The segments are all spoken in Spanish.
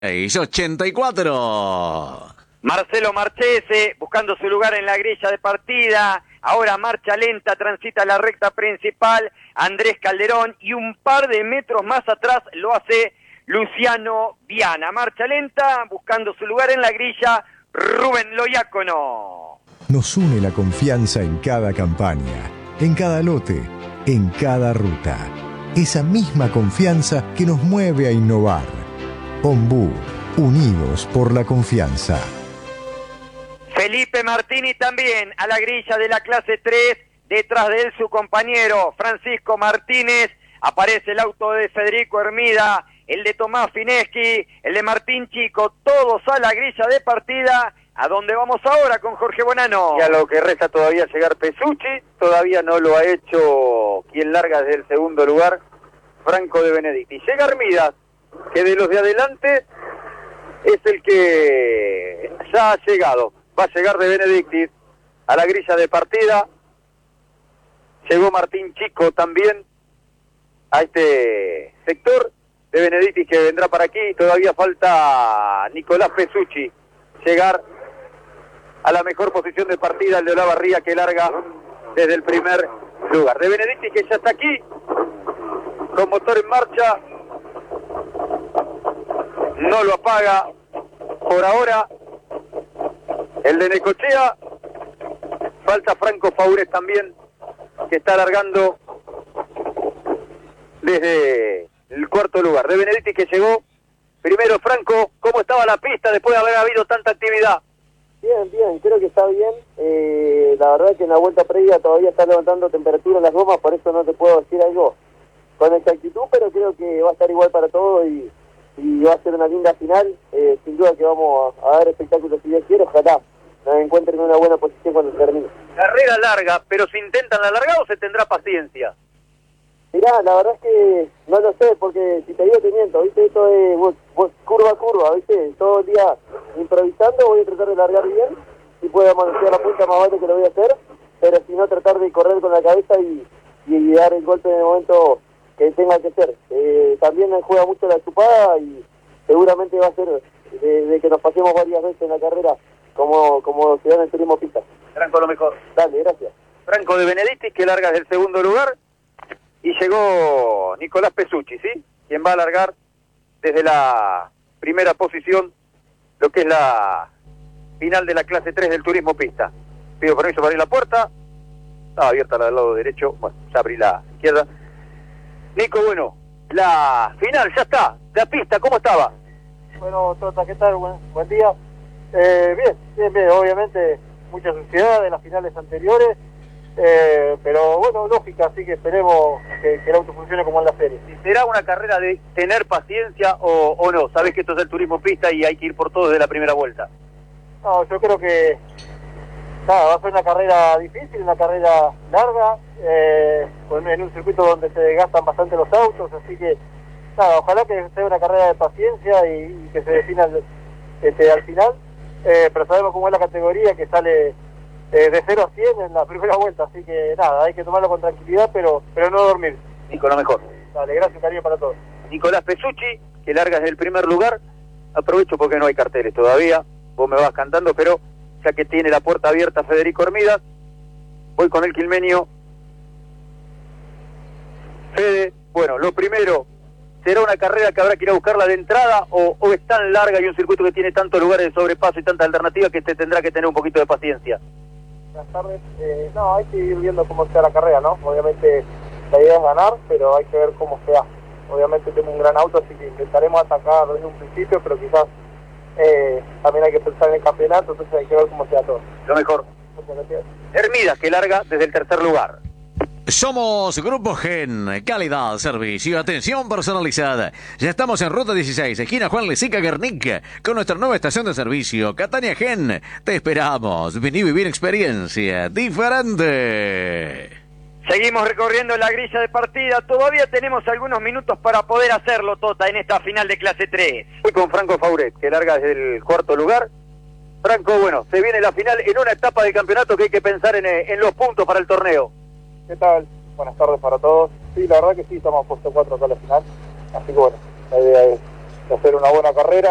Hizo 84. Marcelo Marchese buscando su lugar en la grilla de partida. Ahora marcha lenta, transita la recta principal. Andrés Calderón y un par de metros más atrás lo hace Luciano Viana. Marcha lenta, buscando su lugar en la grilla, Rubén Loiácono. Nos une la confianza en cada campaña, en cada lote, en cada ruta. Esa misma confianza que nos mueve a innovar. Ombú, unidos por la confianza. Felipe Martini también a la grilla de la clase 3, detrás de él su compañero Francisco Martínez. Aparece el auto de Federico Hermida, el de Tomás Fineschi, el de Martín Chico, todos a la grilla de partida. ¿A dónde vamos ahora con Jorge Bonano? Y a lo que resta todavía llegar Pesucci, todavía no lo ha hecho quien larga desde el segundo lugar, Franco de Benedicti. Llega Hermida, que de los de adelante es el que ya ha llegado. Va a llegar de Benedicti a la grilla de partida. Llegó Martín Chico también a este sector de Benedicti que vendrá para aquí. Todavía falta Nicolás Pesucci llegar a la mejor posición de partida, el de Olavarría, que larga desde el primer lugar. De Benedicti, que ya está aquí con motor en marcha, no lo apaga por ahora. El de Necochea, falta Franco Faures también, que está largando desde el cuarto lugar. De Benedicti, que llegó primero. Franco, ¿cómo estaba la pista después de haber habido tanta actividad? Bien, creo que está bien. La verdad que en la vuelta previa todavía está levantando temperatura las gomas, por eso no te puedo decir algo con exactitud, pero creo que va a estar igual para todo y va a ser una linda final. Sin duda que vamos a dar espectáculo si Dios quiere. Ojalá nos encuentren en una buena posición cuando termine. Carrera larga, pero ¿se intentan alargar o se tendrá paciencia? Mirá, la verdad es que no lo sé, porque si te digo te miento, ¿viste? Esto de curva a curva, ¿viste? Todo el día improvisando, voy a tratar de largar bien. Si puedo amanecer la punta más vale que lo voy a hacer, pero si no tratar de correr con la cabeza y dar el golpe en el momento que tenga que ser. También juega mucho la chupada y seguramente va a ser de que nos pasemos varias veces en la carrera, como se da en el turismo pista. Franco, lo mejor. Dale, gracias. Franco de Benedicti, que larga desde el segundo lugar. Y llegó Nicolás Pesucci, ¿sí? Quien va a largar desde la primera posición, lo que es la final de la clase 3 del turismo pista. Pido permiso para abrir la puerta. Estaba abierta la del lado derecho. Bueno, ya abrí la izquierda. Nico, bueno, la final ya está. La pista, ¿cómo estaba? Bueno, Tota, ¿qué tal? Buen día. Bien. Obviamente, mucha suciedad de las finales anteriores. Pero bueno, lógica, así que esperemos que el auto funcione como en la serie. ¿Y será una carrera de tener paciencia o no? Sabés que esto es el turismo pista y hay que ir por todo desde la primera vuelta. No, yo creo que va a ser una carrera difícil, una carrera larga, en un circuito donde se desgastan bastante los autos, así que ojalá que sea una carrera de paciencia y que se defina al final, pero sabemos cómo es la categoría, que sale de 0 a 100 en la primera vuelta, así que hay que tomarlo con tranquilidad, pero no dormir. Nico, lo mejor. Dale, gracias, cariño para todos. Nicolás Pesucci, que larga desde el primer lugar. Aprovecho porque no hay carteles todavía, vos me vas cantando, pero ya que tiene la puerta abierta Federico Hermida, voy con el quilmenio. Fede, bueno, lo primero, ¿será una carrera que habrá que ir a buscarla de entrada o es tan larga y un circuito que tiene tantos lugares de sobrepaso y tantas alternativas que te tendrá que tener un poquito de paciencia? Buenas tardes. Hay que ir viendo cómo sea la carrera, ¿no? Obviamente la idea es ganar, pero hay que ver cómo sea. Obviamente tengo un gran auto, así que intentaremos atacar desde un principio, pero quizás también hay que pensar en el campeonato, entonces hay que ver cómo sea todo. Lo mejor. Muchas gracias. Hermida, que larga desde el tercer lugar. Somos Grupo Gen, calidad, servicio, atención personalizada. Ya estamos en Ruta 16, esquina Juan Lezica Guernica, con nuestra nueva estación de servicio, Catania Gen. Te esperamos, vení a vivir experiencia diferente. Seguimos recorriendo la grilla de partida. Todavía tenemos algunos minutos para poder hacerlo, Tota, en esta final de clase 3. Voy con Franco Fauret, que larga desde el cuarto lugar. Franco, bueno, se viene la final en una etapa del campeonato que hay que pensar en los puntos para el torneo. ¿Qué tal? Buenas tardes para todos. Sí, la verdad que sí, estamos puesto 4 acá a la final. Así que bueno, la idea es hacer una buena carrera,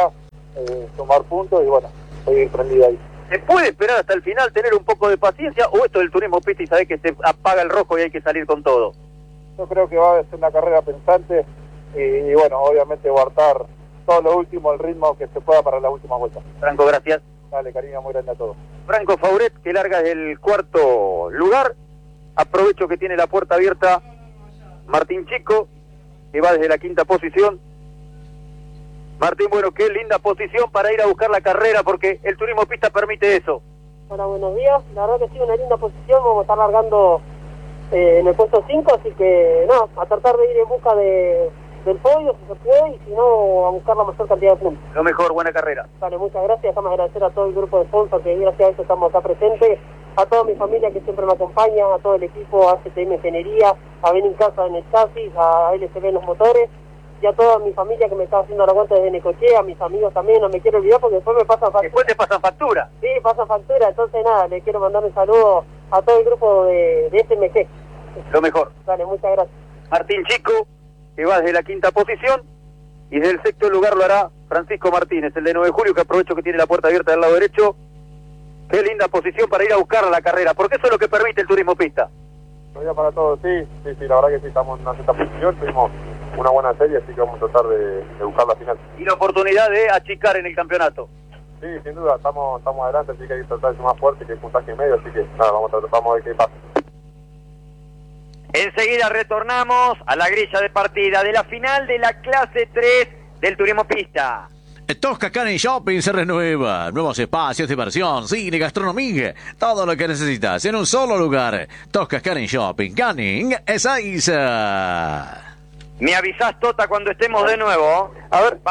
sumar puntos y bueno, seguir prendido ahí. ¿Se puede esperar hasta el final, tener un poco de paciencia, o esto del turismo pista y saber que se apaga el rojo y hay que salir con todo? Yo creo que va a ser una carrera pensante y bueno, obviamente guardar todo lo último, el ritmo que se pueda para la última vuelta. Franco, gracias. Dale, cariño, muy grande a todos. Franco Fauret, que larga desde el cuarto lugar. Aprovecho que tiene la puerta abierta Martín Chico, que va desde la quinta posición. Martín, bueno, qué linda posición para ir a buscar la carrera, porque el turismo pista permite eso. Hola, buenos días. La verdad que sí, una linda posición. Vamos a estar largando en el puesto 5, así que no, a tratar de ir en busca del podio si se puede, y si no, a buscar la mayor cantidad de puntos. Lo mejor, buena carrera. Vale, muchas gracias. Déjame agradecer a todo el grupo de sponsors que gracias a eso estamos acá presentes, a toda mi familia que siempre me acompaña, a todo el equipo, a CTM Ingeniería, a Benin Casa en el chasis, a LCB en los motores, y a toda mi familia que me está haciendo la cuenta desde Necochea, a mis amigos también. No me quiero olvidar porque después me pasan factura. Después te pasan factura. Sí, pasan factura. Entonces nada, le quiero mandar un saludo a todo el grupo de SMG. Lo mejor. Dale, muchas gracias. Martín Chico, que va desde la quinta posición, y desde el sexto lugar lo hará Francisco Martínez, el de 9 de julio, que aprovecho que tiene la puerta abierta del lado derecho. Qué linda posición para ir a buscar la carrera, porque eso es lo que permite el turismo pista. Buenos días para todos, sí, la verdad que sí, estamos en una sexta posición, tuvimos una buena serie, así que vamos a tratar de buscar la final. Y la oportunidad de achicar en el campeonato. Sí, sin duda, estamos adelante, así que hay que tratar de ser más fuerte, que es puntaje y medio, así que nada, vamos a ver qué pasa. Enseguida retornamos a la grilla de partida de la final de la clase 3 del turismo pista. Tosca Canning Shopping se renueva. Nuevos espacios, diversión, cine, gastronomía. Todo lo que necesitas en un solo lugar. Tosca Canning Shopping. Canning es Aiza. Me avisás, Tota, cuando estemos de nuevo. A ver,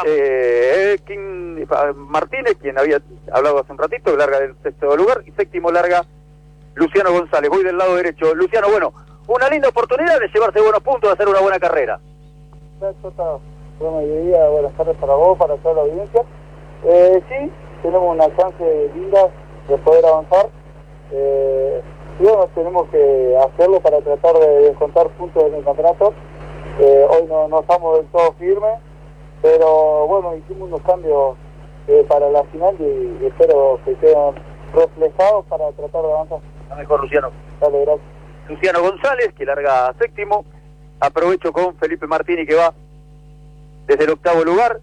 Martínez, quien había hablado hace un ratito, larga del sexto lugar, y séptimo larga Luciano González. Voy del lado derecho. Luciano, bueno, una linda oportunidad de llevarse buenos puntos, de hacer una buena carrera. Bueno, buenas tardes para vos, para toda la audiencia. Sí, tenemos una chance linda de poder avanzar. Y bueno, tenemos que hacerlo para tratar de descontar puntos en el campeonato. Hoy no estamos del todo firmes, pero bueno, hicimos unos cambios para la final y espero que queden reflejados para tratar de avanzar. A mejor, Luciano. Dale, gracias. Luciano González, que larga séptimo. Aprovecho con Felipe Martini, que va desde el octavo lugar.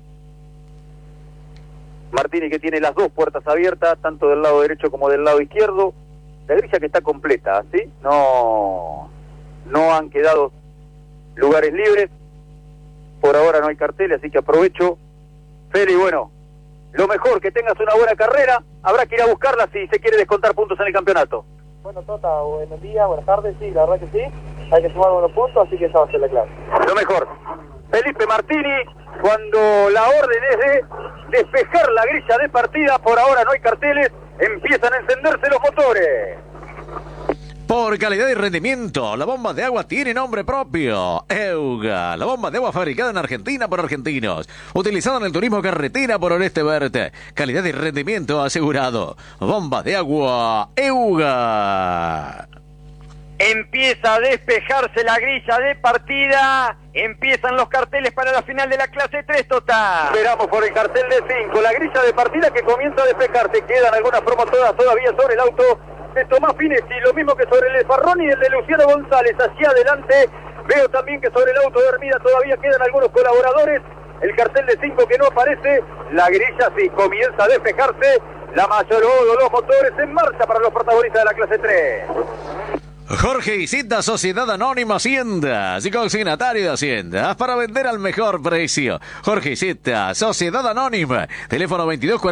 Martini, que tiene las dos puertas abiertas, tanto del lado derecho como del lado izquierdo. La grilla que está completa, ¿sí? No han quedado lugares libres. Por ahora no hay carteles, así que aprovecho. Feli, bueno, lo mejor, que tengas una buena carrera. Habrá que ir a buscarla si se quiere descontar puntos en el campeonato. Bueno, Tota, buenos días, buenas tardes, sí, la verdad que sí. Hay que sumar buenos puntos, así que esa va a ser la clave. Lo mejor. Felipe Martini, cuando la orden es de despejar la grilla de partida, por ahora no hay carteles, empiezan a encenderse los motores. Por calidad y rendimiento, la bomba de agua tiene nombre propio. Euga, la bomba de agua fabricada en Argentina por argentinos. Utilizada en el turismo carretera por Oeste Verde. Calidad y rendimiento asegurado. Bomba de agua Euga. Empieza a despejarse la grilla de partida. Empiezan los carteles para la final de la clase 3, Tota. Esperamos por el cartel de 5. La grilla de partida que comienza a despejarse. Quedan algunas promotoras todavía sobre el auto de Tomás Finesi, lo mismo que sobre el Farrón y el de Luciano González. Hacia adelante veo también que sobre el auto de Hermida todavía quedan algunos colaboradores. El cartel de 5 que no aparece. La grilla sí comienza a despejarse. La mayoría de los motores en marcha para los protagonistas de la clase 3. Jorge Isita, Sociedad Anónima Haciendas y consignatario de Haciendas para vender al mejor precio. Jorge Isita, Sociedad Anónima, teléfono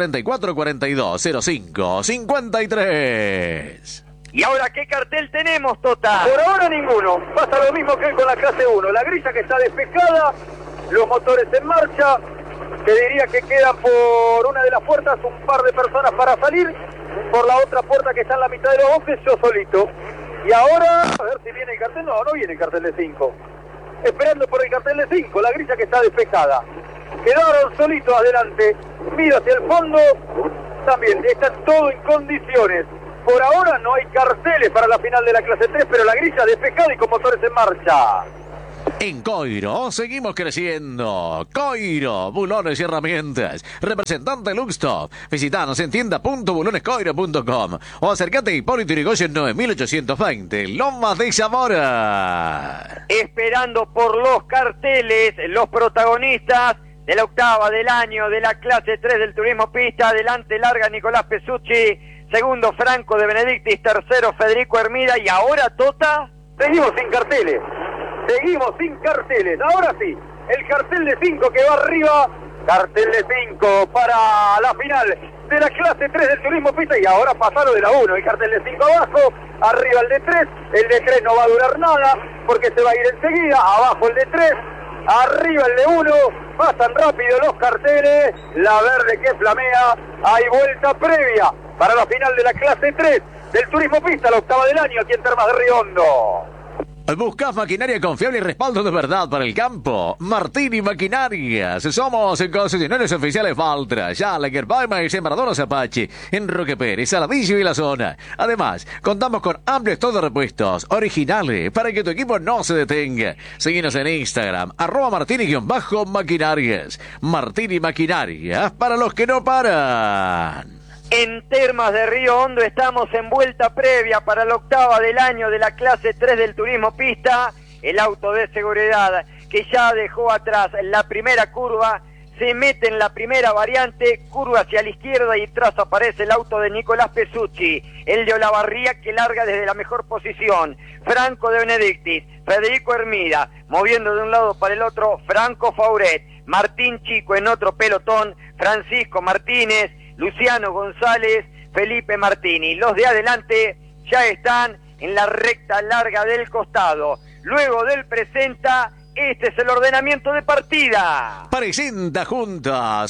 2244-4205-53. ¿Y ahora qué cartel tenemos, Tota? Por ahora ninguno. Pasa lo mismo que con la clase 1. La grilla que está despejada, los motores en marcha. Te diría que quedan por una de las puertas un par de personas para salir. Por la otra puerta que está en la mitad de los boxes, yo solito. Y ahora, a ver si viene el cartel. No viene el cartel de 5. Esperando por el cartel de 5, la grilla que está despejada. Quedaron solitos adelante. Mira hacia el fondo. También está todo en condiciones. Por ahora no hay carteles para la final de la clase 3, pero la grilla despejada y con motores en marcha. En Coiro seguimos creciendo. Coiro, bulones y herramientas. Representante Luxtop. Visitanos en tienda.bulonescoiro.com o acércate a Hipólito Yrigoyen 9820, Lomas de Zamora. Esperando por los carteles, los protagonistas de la octava del año de la clase 3 del turismo pista. Adelante larga Nicolás Pesucci, segundo Franco de Benedictis, tercero Federico Hermida y ahora Tota. Seguimos sin carteles. Ahora sí, el cartel de 5 que va arriba. Cartel de 5 para la final de la clase 3 del turismo pista. Y ahora pasaron de la 1. El cartel de 5 abajo. Arriba el de 3. El de 3 no va a durar nada porque se va a ir enseguida. Abajo el de 3. Arriba el de 1. Pasan rápido los carteles. La verde que flamea. Hay vuelta previa para la final de la clase 3 del turismo pista, la octava del año aquí en Termas de Riondo. ¿Buscas maquinaria confiable y respaldo de verdad para el campo? Martini Maquinarias. Somos concesionarios oficiales Valtra, Gallagher, Weimar y Sembradoras Apache en Roque Pérez, Saladillo y la zona. Además, contamos con amplio stock de repuestos originales para que tu equipo no se detenga. Síguenos en Instagram, @Martini_Maquinarias. Martini Maquinarias para los que no paran. En Termas de Río Hondo estamos en vuelta previa para la octava del año de la clase 3 del turismo pista. El auto de seguridad que ya dejó atrás la primera curva, se mete en la primera variante, curva hacia la izquierda y tras aparece el auto de Nicolás Pesucci, el de Olavarría que larga desde la mejor posición. Franco de Benedictis, Federico Hermida, moviendo de un lado para el otro, Franco Fauret, Martín Chico en otro pelotón, Francisco Martínez, Luciano González, Felipe Martini. Los de adelante ya están en la recta larga del costado. Luego del presenta, este es el ordenamiento de partida. Presenta junta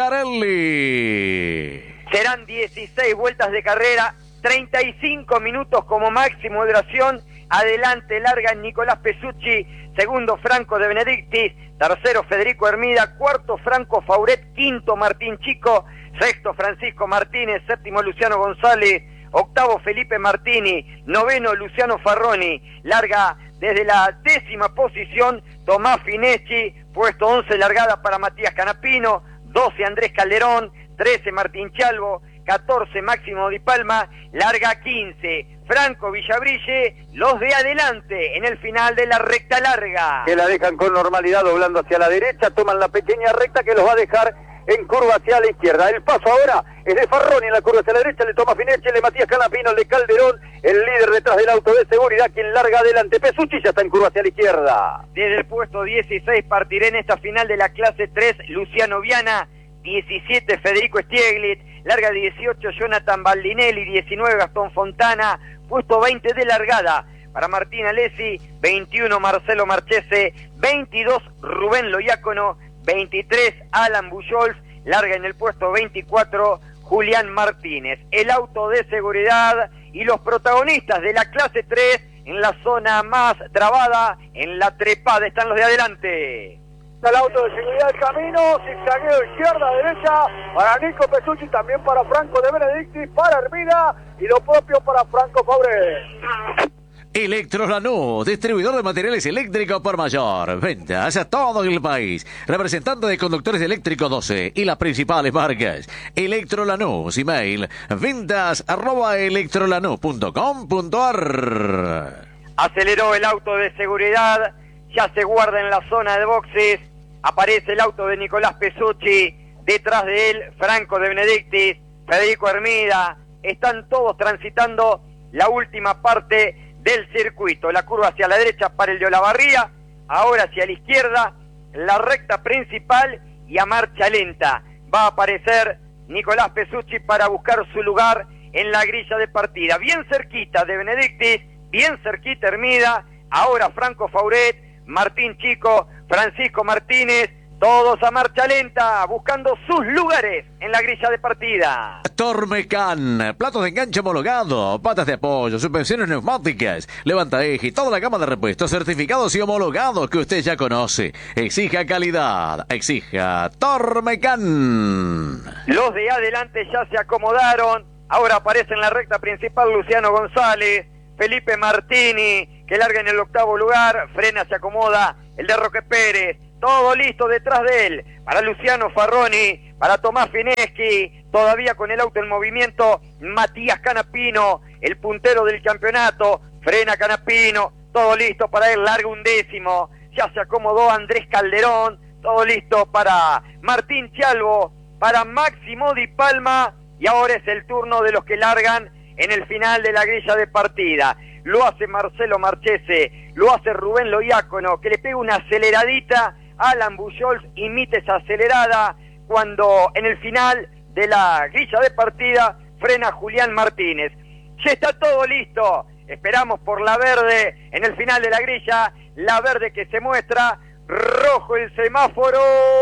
Sicarelli. Serán 16 vueltas de carrera, 35 minutos como máximo de duración. Adelante larga Nicolás Pesucci, segundo Franco de Benedictis, tercero Federico Hermida, cuarto Franco Fauret, quinto Martín Chico, sexto Francisco Martínez, séptimo Luciano González, octavo Felipe Martini, noveno Luciano Farroni, larga desde la 10ª posición Tomás Fineschi, puesto 11 largada para Matías Canapino, 12 Andrés Calderón, 13 Martín Chalvo, 14 Máximo Di Palma, larga 15 Franco Villabrille, los de adelante en el final de la recta larga. Que la dejan con normalidad doblando hacia la derecha, toman la pequeña recta que los va a dejar en curva hacia la izquierda. El paso ahora es de Farroni en la curva hacia la derecha, le toma Fineschi, le Matías Canapino, le Calderón, el líder detrás del auto de seguridad, quien larga adelante. Pesucci ya está en curva hacia la izquierda. Desde el puesto 16 partirá en esta final de la clase 3 Luciano Viana, 17 Federico Stieglitz, larga 18 Jonathan Baldinelli, 19 Gastón Fontana, puesto 20 de largada para Martín Alessi, 21 Marcelo Marchese, 22 Rubén Loiácono, 23 Alan Bujols, larga en el puesto 24 Julián Martínez. El auto de seguridad y los protagonistas de la clase 3 en la zona más trabada, en la trepada están los de adelante. El auto de seguridad del camino, zigzagueo izquierda, derecha, para Nico Pesucci, también para Franco de Benedictis, para Hermida, y lo propio para Franco Fauret. Electrolanús, distribuidor de materiales eléctricos por mayor. Ventas a todo el país. Representante de conductores eléctricos 12 y las principales marcas. Electrolanús, email ventas@electrolanús.com.ar. Aceleró el auto de seguridad, ya se guarda en la zona de boxes. Aparece el auto de Nicolás Pesucci, detrás de él Franco de Benedictis, Federico Hermida. Están todos transitando la última parte del circuito, la curva hacia la derecha para el de Olavarría, ahora hacia la izquierda, la recta principal y a marcha lenta. Va a aparecer Nicolás Pesucci para buscar su lugar en la grilla de partida. Bien cerquita de Benedictis, bien cerquita Hermida, ahora Franco Fauret, Martín Chico, Francisco Martínez, todos a marcha lenta, buscando sus lugares en la grilla de partida. Tormecan, platos de enganche homologado, patas de apoyo, suspensiones neumáticas, levanta eje y toda la gama de repuestos certificados y homologados que usted ya conoce. Exija calidad, exija Tormecan. Los de adelante ya se acomodaron, ahora aparece en la recta principal Luciano González, Felipe Martini, que larga en el octavo lugar, frena, se acomoda el de Roque Pérez, todo listo detrás de él, para Luciano Farroni, para Tomás Fineschi, todavía con el auto en movimiento, Matías Canapino, el puntero del campeonato, frena Canapino, todo listo para él, larga un décimo, ya se acomodó Andrés Calderón, todo listo para Martín Chalvo, para Máximo Di Palma, y ahora es el turno de los que largan en el final de la grilla de partida. Lo hace Marcelo Marchese, lo hace Rubén Loiácono, que le pega una aceleradita a Alan Bujols, imita esa acelerada cuando en el final de la grilla de partida frena Julián Martínez. Ya está todo listo, esperamos por la verde en el final de la grilla, la verde que se muestra, rojo el semáforo,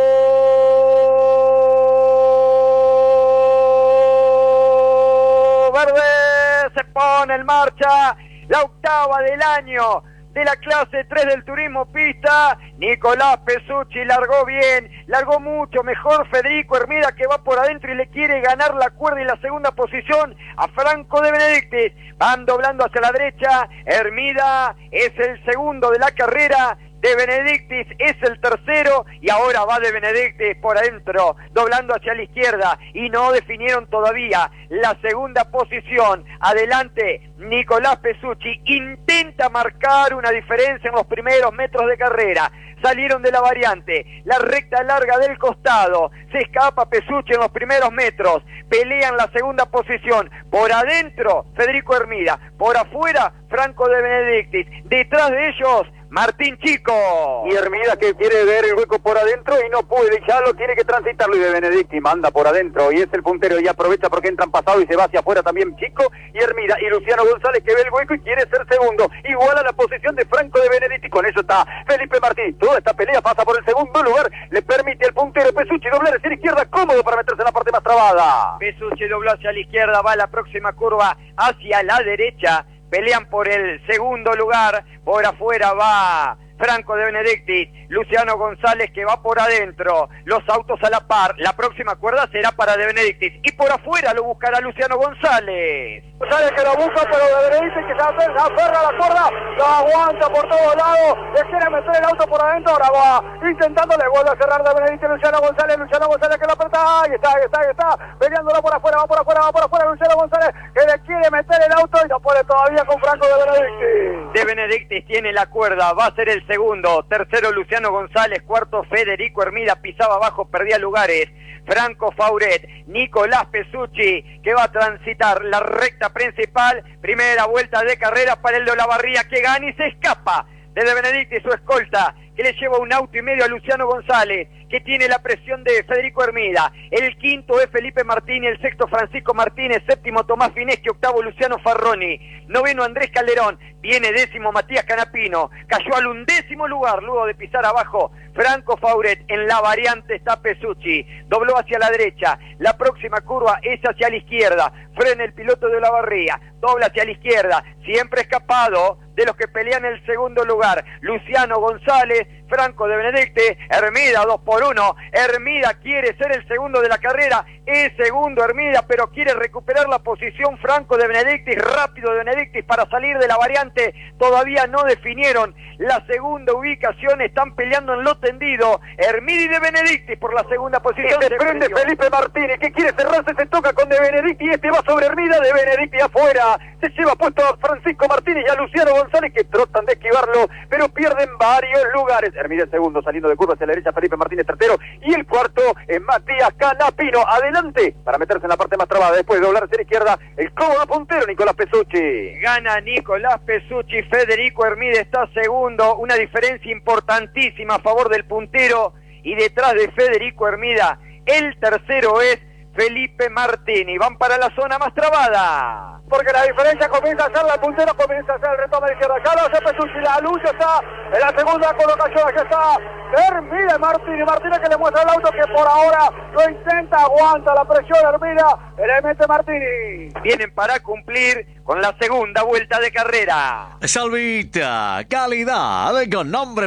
verde, se pone en marcha la octava del año de la clase 3 del turismo pista. Nicolás Pesucci largó bien, largó mucho mejor Federico Hermida, que va por adentro y le quiere ganar la cuerda y la segunda posición a Franco De Benedictis. Van doblando hacia la derecha, Hermida es el segundo de la carrera, De Benedictis es el tercero, y ahora va De Benedictis por adentro, doblando hacia la izquierda, y no definieron todavía la segunda posición. Adelante Nicolás Pesucci, intenta marcar una diferencia en los primeros metros de carrera. Salieron de la variante, la recta larga del costado, se escapa Pesucci en los primeros metros, pelean la segunda posición, por adentro Federico Hermida, por afuera Franco De Benedictis, detrás de ellos Martín Chico. Y Hermida, que quiere ver el hueco por adentro y no puede, ya lo tiene que transitarlo, y De Benedictis manda por adentro y es el puntero, y aprovecha porque entran pasado y se va hacia afuera también Chico y Hermida, y Luciano González, que ve el hueco y quiere ser segundo, igual a la posición de Franco De Benedictis. Con eso está Felipe Martínez, toda esta pelea pasa por el segundo lugar, le permite al puntero Pesucci doblar hacia la izquierda, cómodo para meterse en la parte más trabada. Pesucci dobló hacia la izquierda, va a la próxima curva hacia la derecha, pelean por el segundo lugar, por afuera va Franco De Benedictis, Luciano González, que va por adentro, los autos a la par, la próxima cuerda será para De Benedictis, y por afuera lo buscará Luciano González. González que lo busca, pero De Benedictis que se aferra a la cuerda, lo aguanta por todos lados, le quiere meter el auto por adentro, ahora va intentando, le vuelve a cerrar De Benedictis, Luciano González que lo aprieta, ahí está, peleándolo por afuera, va por afuera, Luciano González, que le quiere meter el auto y no puede todavía con Franco De Benedictis. De Benedictis tiene la cuerda, va a ser el segundo, tercero Luciano González, cuarto Federico Hermida, pisaba abajo, perdía lugares, Franco Fauret, Nicolás Pesucci, que va a transitar la recta principal, primera vuelta de carrera para el de Olavarría, que gana y se escapa de Benedictis, su escolta, que le lleva un auto y medio a Luciano González, que tiene la presión de Federico Hermida. El quinto es Felipe Martínez, el sexto Francisco Martínez, séptimo Tomás Fineschi, octavo Luciano Farroni, noveno Andrés Calderón, viene décimo Matías Canapino, cayó al 11º lugar luego de pisar abajo Franco Fauret. En la variante está Pesucci, dobló hacia la derecha, la próxima curva es hacia la izquierda, frena el piloto de Olavarría, dobla hacia la izquierda, siempre escapado de los que pelean el segundo lugar, Luciano González, Franco De Benedictis, Hermida 2-1, Hermida quiere ser el segundo de la carrera, es segundo Hermida, pero quiere recuperar la posición Franco De Benedictis, rápido De Benedictis para salir de la variante, todavía no definieron la segunda ubicación, están peleando en lo tendido, Hermida y De Benedictis por la segunda posición. Se prende Felipe Martínez, que quiere cerrarse, se toca con De Benedictis, y este va sobre Hermida, De Benedictis afuera, se lleva puesto a Francisco Martínez y a Luciano González, que tratan de esquivarlo, pero pierden varios lugares. Hermida el segundo, saliendo de curva hacia la derecha, Felipe Martínez tercero, y el cuarto es Matías Canapino, adelante, para meterse en la parte más trabada, después de doblar hacia la izquierda, el cómodo puntero Nicolás Pesucci. Gana Nicolás Pesucci, Federico Hermida está segundo, una diferencia importantísima a favor del puntero, y detrás de Federico Hermida, el tercero es Felipe Martínez, van para la zona más trabada. Porque la diferencia comienza a ser la puntera, comienza a ser el retoma de izquierda. Ya lo hace Pesucci, la lucha está en la segunda colocación, aquí está Hermida Martínez que le muestra el auto, que por ahora lo intenta, aguanta la presión Hermida, le mete Martínez. Vienen para cumplir con la segunda vuelta de carrera. Salvita, calidad con nombre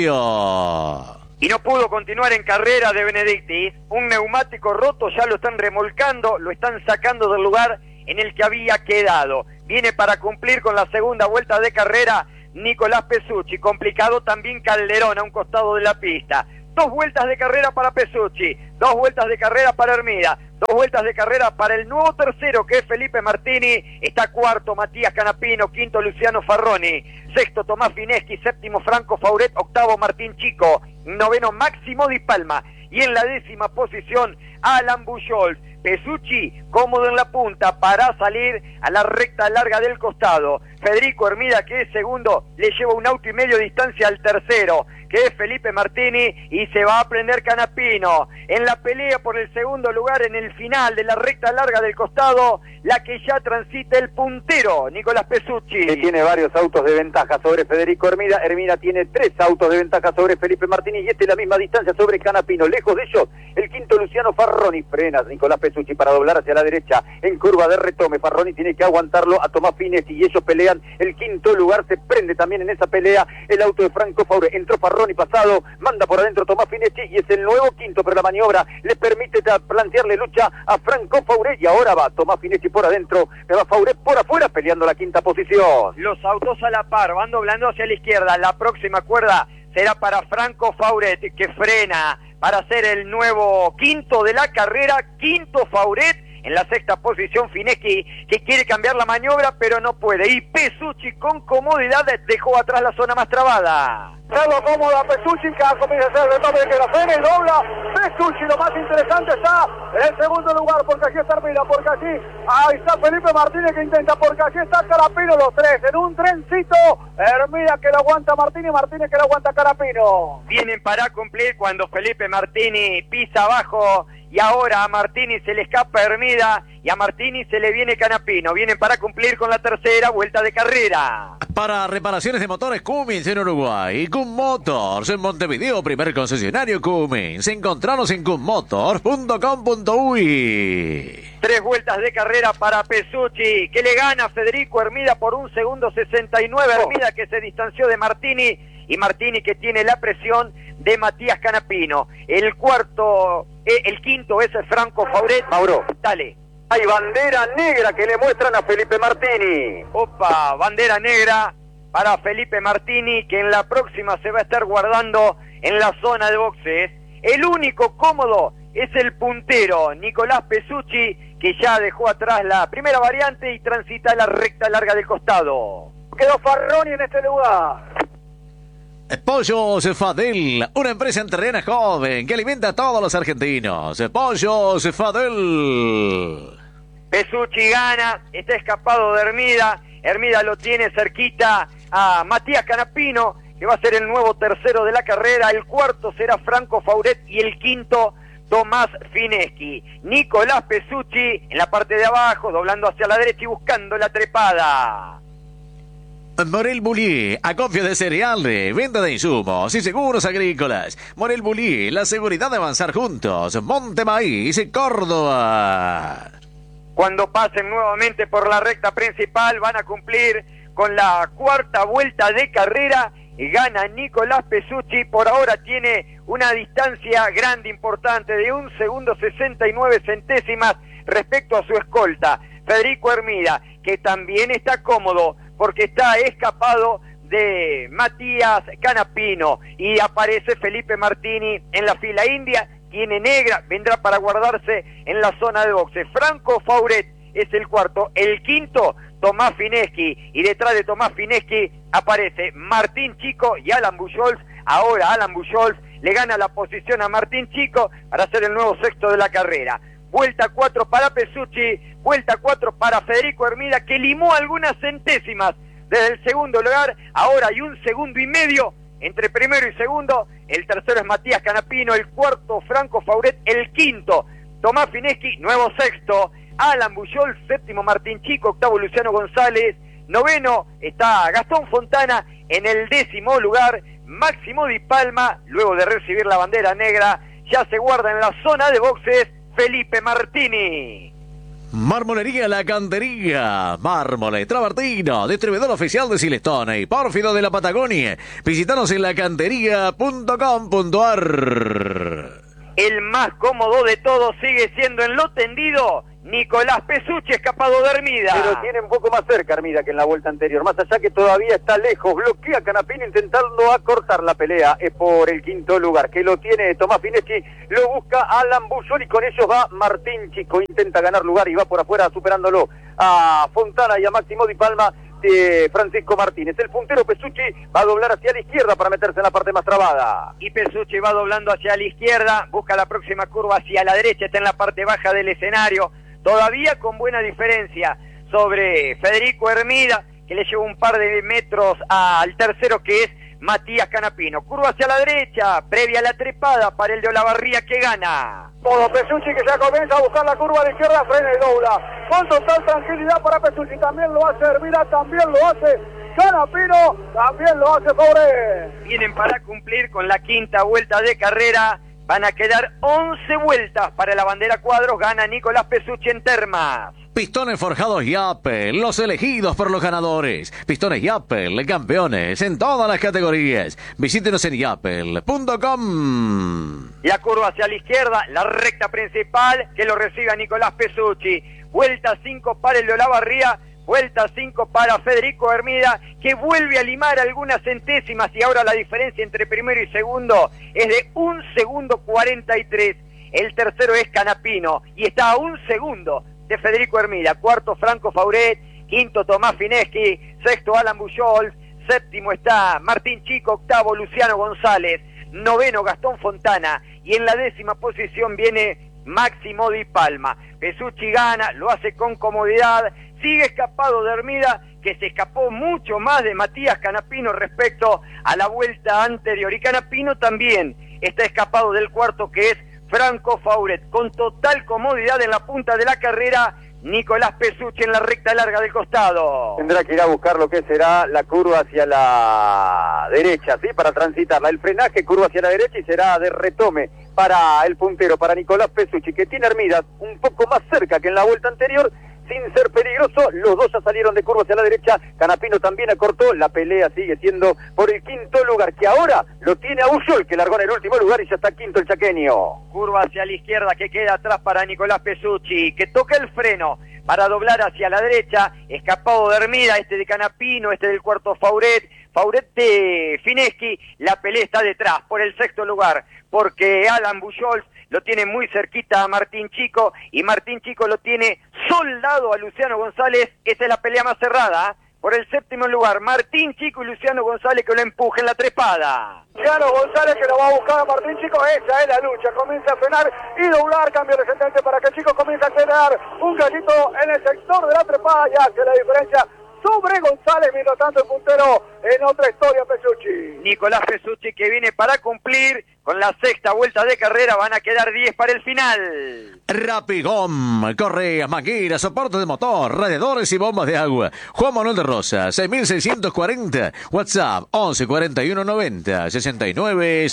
propio. Y no pudo continuar en carrera De Benedictis, un neumático roto, ya lo están remolcando, lo están sacando del lugar en el que había quedado. Viene para cumplir con la segunda vuelta de carrera Nicolás Pesucci. Complicado también Calderón a un costado de la pista. 2 vueltas de carrera para Pesucci, 2 vueltas de carrera para Hermida, 2 vueltas de carrera para el nuevo tercero que es Felipe Martini. Está cuarto Matías Canapino, quinto Luciano Farroni, sexto Tomás Fineschi, séptimo Franco Fauret, octavo Martín Chico, noveno Máximo Di Palma y en la 10ª posición Alan Bujols. Pesucci cómodo en la punta para salir a la recta larga del costado. Federico Hermida, que es segundo, le lleva 1,5 autos de distancia al tercero, que es Felipe Martini, y se va a prender Canapino. En la pelea por el segundo lugar, en el final de la recta larga del costado, la que ya transita el puntero, Nicolás Pesucci. Que tiene varios autos de ventaja sobre Federico Hermida. Hermida tiene 3 autos de ventaja sobre Felipe Martini y la misma distancia sobre Canapino. Lejos de ellos, el quinto Luciano Farroni. Frena Nicolás Pesucci para doblar hacia la derecha en curva de retome. Farroni tiene que aguantarlo a Tomás Fineschi y ellos pelean el quinto lugar. Se prende también en esa pelea el auto de Franco Faure. Entró Farroni pasado, manda por adentro Tomás Fineschi y es el nuevo quinto, pero la maniobra le permite plantearle lucha a Franco Faure y ahora va Tomás Fineschi por adentro, va Faure por afuera peleando la quinta posición. Los autos a la par, van doblando hacia la izquierda. La próxima cuerda será para Franco Fauret, que frena para ser el nuevo quinto de la carrera. Quinto Fauret, en la 6ª posición Fineschi, que quiere cambiar la maniobra pero no puede, y Pesucci con comodidad dejó atrás la zona más trabada. Salvo cómoda Pesucci, que comienza a hacer el retome de que la frena y dobla. Pesucci, lo más interesante, está en el segundo lugar, porque aquí está Hermida, porque allí, ahí está Felipe Martínez que intenta, porque allí está Canapino, los tres en un trencito. Hermida que lo aguanta Martínez, Martínez que lo aguanta Canapino. Vienen para cumplir cuando Felipe Martini pisa abajo, y ahora a Martini se le escapa Hermida y a Martini se le viene Canapino. Vienen para cumplir con la tercera vuelta de carrera. Para reparaciones de motores Cummins en Uruguay, Cum Motors en Montevideo, primer concesionario Cummins. Encontranos en cummotors.com.uy. 3 vueltas de carrera para Pesucci, que le gana a Federico Hermida por 1 segundo 69. Hermida que se distanció de Martini, y Martini que tiene la presión de Matías Canapino. El quinto es el Franco Fauret. Mauro, dale. Hay bandera negra que le muestran a Felipe Martini. Opa, bandera negra para Felipe Martini, que en la próxima se va a estar guardando en la zona de boxes. El único cómodo es el puntero, Nicolás Pesucci, que ya dejó atrás la primera variante y transita la recta larga del costado. Quedó Farroni en este lugar. Pollos Fadel, una empresa entrerriana joven que alimenta a todos los argentinos. Pollos Fadel. Pesucci gana, está escapado de Hermida. Hermida lo tiene cerquita a Matías Canapino, que va a ser el nuevo tercero de la carrera. El cuarto será Franco Fauret y el quinto Tomás Fineschi. Nicolás Pesucci en la parte de abajo, doblando hacia la derecha y buscando la trepada. Morel Bullier, acopio de cereales, venta de insumos y seguros agrícolas. Morel Bullier, la seguridad de avanzar juntos. Monte Maíz, Córdoba. Cuando pasen nuevamente por la recta principal van a cumplir con la 4ª vuelta de carrera. Gana Nicolás Pesucci, por ahora tiene una distancia grande, importante, de 1 segundo 69 centésimas respecto a su escolta, Federico Hermida, que también está cómodo porque está escapado de Matías Canapino, y aparece Felipe Martini en la fila india, tiene negra, vendrá para guardarse en la zona de boxe. Franco Fauret es el cuarto, el quinto Tomás Fineschi, y detrás de Tomás Fineschi aparece Martín Chico y Alan Bujols. Ahora Alan Bujols le gana la posición a Martín Chico para ser el nuevo sexto de la carrera. Vuelta 4 para Pesucci, vuelta 4 para Federico Hermida, que limó algunas centésimas desde el segundo lugar. Ahora hay 1 segundo y medio entre primero y segundo. El tercero es Matías Canapino, el cuarto Franco Fauret, el quinto Tomás Fineschi, nuevo sexto Alan Bujols, séptimo Martín Chico, octavo Luciano González, noveno está Gastón Fontana, en el 10º lugar Máximo Di Palma. Luego de recibir la bandera negra ya se guarda en la zona de boxes Felipe Martini. Marmolería La Cantería, Mármole Travertino, distribuidor oficial de Silestone y Pórfido de la Patagonia. Visítanos en lacantería.com.ar. El más cómodo de todos sigue siendo en lo tendido Nicolás Pesucci, escapado de Hermida. Pero tiene un poco más cerca Hermida que en la vuelta anterior. Más allá que todavía está lejos. Bloquea Canapino intentando acortar la pelea. Es por el quinto lugar. Que lo tiene Tomás Fineschi. Lo busca Alan Bullón y con ellos va Martín Chico. Intenta ganar lugar y va por afuera superándolo a Fontana y a Máximo Di Palma. Francisco Martínez. El puntero Pesucci va a doblar hacia la izquierda para meterse en la parte más trabada. Y Pesucci va doblando hacia la izquierda, busca la próxima curva hacia la derecha, está en la parte baja del escenario, todavía con buena diferencia sobre Federico Hermida, que le lleva un par de metros al tercero, que es Matías Canapino. Curva hacia la derecha, previa a la trepada para el de Olavarría, que gana. Todo Pesucci, que ya comienza a buscar la curva a la izquierda, frena y dobla. Con total tranquilidad para Pesucci, también lo hace Hermida, también lo hace Canapino, también lo hace Faure. Vienen para cumplir con la quinta vuelta de carrera, van a quedar 11 vueltas para la bandera cuadros, gana Nicolás Pesucci en Termas. Pistones Forjados Yapel, los elegidos por los ganadores. Pistones Yapel, campeones en todas las categorías. Visítenos en yapel.com. La curva hacia la izquierda, la recta principal, que lo recibe a Nicolás Pesucci. Vuelta 5 para el de Olavarría, vuelta 5 para Federico Hermida, que vuelve a limar algunas centésimas, y ahora la diferencia entre primero y segundo es de 1 segundo 43. El tercero es Canapino y está a 1 segundo de Federico Hermida. Cuarto Franco Fauret, quinto Tomás Fineschi, sexto Alan Bujols, séptimo está Martín Chico, octavo Luciano González, noveno Gastón Fontana y en la 10ª posición viene Máximo Di Palma. Pesucci gana, lo hace con comodidad, sigue escapado de Hermida, que se escapó mucho más de Matías Canapino respecto a la vuelta anterior, y Canapino también está escapado del cuarto, que es Franco Fauret. Con total comodidad en la punta de la carrera, Nicolás Pesucci en la recta larga del costado. Tendrá que ir a buscar lo que será la curva hacia la derecha, ¿sí? Para transitarla. El frenaje, curva hacia la derecha, y será de retome para el puntero, para Nicolás Pesucci, que tiene Hermida un poco más cerca que en la vuelta anterior, sin ser peligroso. Los dos ya salieron de curva hacia la derecha. Canapino también acortó. La pelea sigue siendo por el quinto lugar, que ahora lo tiene a Bujols, que largó en el último lugar y ya está quinto el chaqueño. Curva hacia la izquierda, que queda atrás para Nicolás Pesucci, que toca el freno para doblar hacia la derecha. Escapado de Hermida, este de Canapino, este del cuarto Fauret de Fineschi. La pelea está detrás por el sexto lugar, porque Alan Bujols lo tiene muy cerquita a Martín Chico, y Martín Chico lo tiene soldado a Luciano González. Esa es la pelea más cerrada, por el séptimo lugar, Martín Chico y Luciano González, que lo empuja en la trepada. Luciano González, que lo va a buscar a Martín Chico. Esa es la lucha, comienza a frenar y doblar, cambio de sentencia para que Chico comience a quedar un gallito en el sector de la trepada, ya hace la diferencia sobre González. Mientras tanto el puntero en otra historia, Pesucci. Nicolás Pesucci, que viene para cumplir con la sexta vuelta de carrera. Van a quedar 10 para el final. Rapigom, correas, mangueras, soportes de motor, radiadores y bombas de agua. Juan Manuel de Rosas, 6640. WhatsApp 11 41 90 69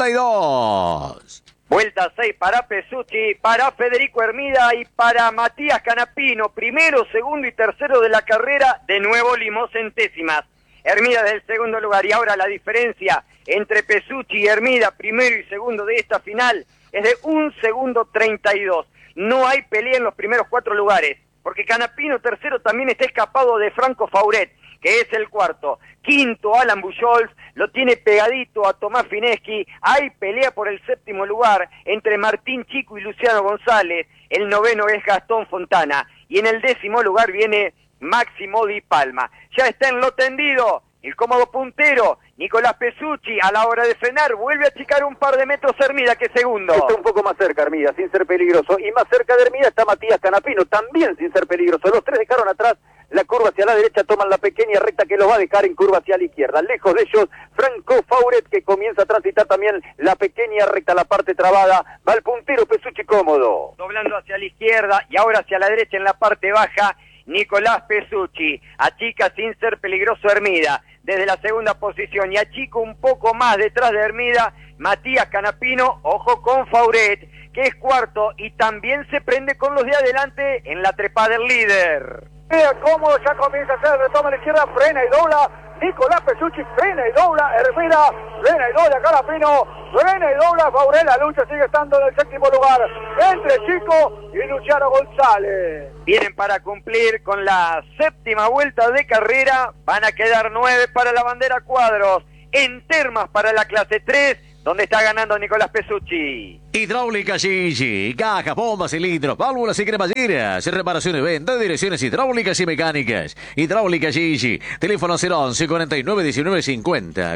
62. Vuelta 6 para Pesucci, para Federico Hermida y para Matías Canapino. Primero, segundo y tercero de la carrera, de nuevo limó centésimas. Hermida del segundo lugar, y ahora la diferencia entre Pesucci y Hermida, primero y segundo de esta final, es de 1 segundo 32. No hay pelea en los primeros 4 lugares, porque Canapino tercero también está escapado de Franco Fauret, que es el cuarto. Quinto, Alan Bujols, lo tiene pegadito a Tomás Fineschi. Hay pelea por el séptimo lugar entre Martín Chico y Luciano González. El noveno es Gastón Fontana. Y en el 10º lugar viene Máximo Di Palma. Ya está en lo tendido el cómodo puntero Nicolás Pesucci. A la hora de frenar vuelve a achicar un par de metros Hermida, que segundo. Está un poco más cerca Hermida, sin ser peligroso. Y más cerca de Hermida está Matías Canapino, también sin ser peligroso. Los tres dejaron atrás la curva hacia la derecha, toman la pequeña recta que los va a dejar en curva hacia la izquierda. Lejos de ellos, Franco Fauret, que comienza a transitar también la pequeña recta, la parte trabada. Va el puntero Pesucci cómodo. Doblando hacia la izquierda y ahora hacia la derecha en la parte baja, Nicolás Pesucci. Achica sin ser peligroso Hermida desde la segunda posición, y achica un poco más detrás de Hermida Matías Canapino. Ojo con Fauret, que es cuarto y también se prende con los de adelante en la trepada del líder. Mira cómo ya comienza a hacer el retoma a la izquierda, frena y dobla, Nicolás Pesucci frena y dobla, Hermida, frena y dobla, Canapino, frena y dobla, Fauré, la lucha sigue estando en el séptimo lugar, entre Chico y Luciano González. Vienen para cumplir con la séptima vuelta de carrera, van a quedar 9 para la bandera cuadros, en termas para la clase 3, donde está ganando Nicolás Pesucci. Hidráulica Gigi, cajas, bombas, cilindros, válvulas y cremalleras, reparación y venta de direcciones hidráulicas y mecánicas. Hidráulica Gigi, teléfono 011 49 19 50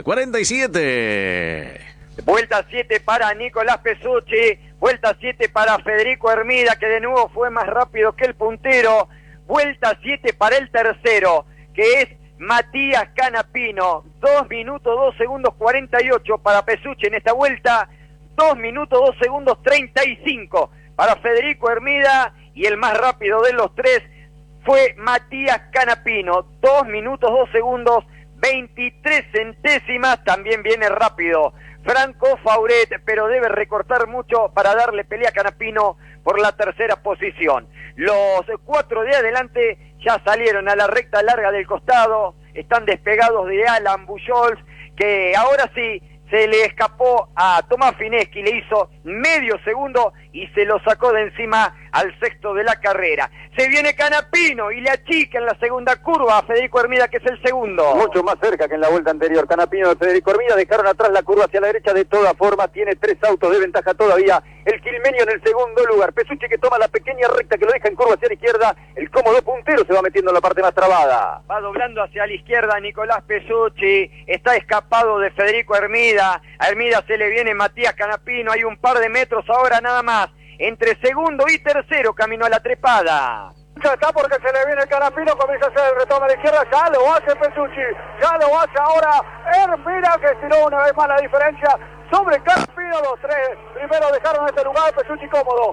47. Vuelta 7 para Nicolás Pesucci, vuelta 7 para Federico Hermida, que de nuevo fue más rápido que el puntero. Vuelta 7 para el tercero, que es Matías Canapino. 2 minutos 2 segundos 48 para Pesucci en esta vuelta. 2 minutos 2 segundos 35 para Federico Hermida. Y el más rápido de los tres fue Matías Canapino. 2 minutos 2 segundos 23 centésimas. También viene rápido Franco Fauret, pero debe recortar mucho para darle pelea a Canapino por la tercera posición. Los 4 de adelante ya salieron a la recta larga del costado, están despegados de Alan Bujols, que ahora sí se le escapó a Tomás Fineschi, le hizo medio segundo y se lo sacó de encima al sexto de la carrera. Se viene Canapino y le achica en la segunda curva a Federico Hermida, que es el segundo. Mucho más cerca que en la vuelta anterior. Canapino de Federico Hermida dejaron atrás la curva hacia la derecha de todas formas. Tiene 3 autos de ventaja todavía. El quilmeño en el segundo lugar. Pesucci que toma la pequeña recta que lo deja en curva hacia la izquierda. El cómodo puntero se va metiendo en la parte más trabada. Va doblando hacia la izquierda Nicolás Pesucci. Está escapado de Federico Hermida. A Hermida se le viene Matías Canapino. Hay un par de metros ahora nada más. Entre segundo y tercero caminó a la trepada. Ya está porque se le viene el Canapino, comienza a hacer el retorno a la izquierda, ya lo hace Pesucci, ya lo hace ahora Hermida, que estiró una vez más la diferencia sobre Canapino. Los 3 primero dejaron este lugar, Pesucci cómodo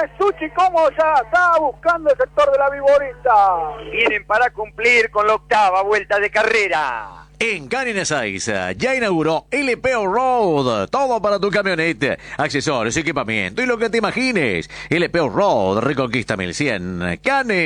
ya está buscando el sector de la Viborita. Vienen para cumplir con la octava vuelta de carrera. En Canines Ezeiza ya inauguró LP Road, todo para tu camioneta, accesorios, equipamiento y lo que te imagines. LP Road, Reconquista 1100,